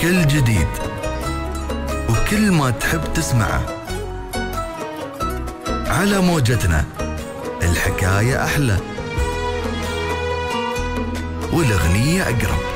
كل جديد وكل ما تحب تسمعه على موجتنا. الحكاية أحلى والأغنية أقرب.